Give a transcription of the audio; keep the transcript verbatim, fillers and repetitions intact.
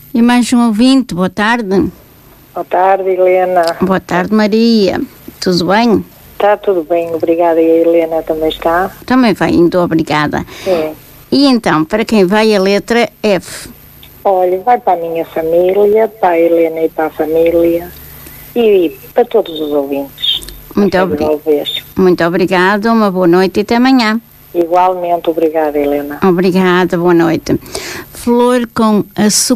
E mais um ouvinte, boa tarde. Boa tarde, Helena. Boa tarde, Maria. Tudo bem? Está tudo bem, obrigada. E a Helena também está? Também vai indo, obrigada. Sim. E então, para quem vai a letra F? Olha, vai para a minha família, para a Helena e para a família e para todos os ouvintes. Muito, obri- Muito obrigada, uma boa noite e até amanhã. Igualmente, obrigada, Helena. Obrigada, boa noite. Flor com açúcar.